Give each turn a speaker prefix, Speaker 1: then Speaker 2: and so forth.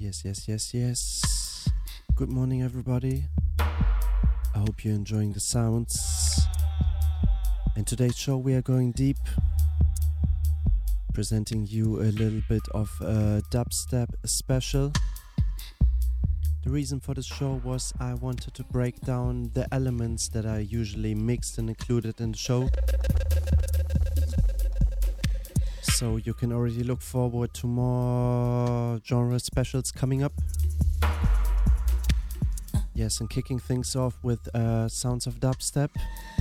Speaker 1: Yes. Good morning, everybody. I hope you're enjoying the sounds. In today's show, we are going deep, presenting you a little bit of a dubstep special. The reason for this show was I wanted to break down the elements that are usually mixed and included in the show. So you can already look forward to more genre specials coming up. Yes, and kicking things off with sounds of dubstep.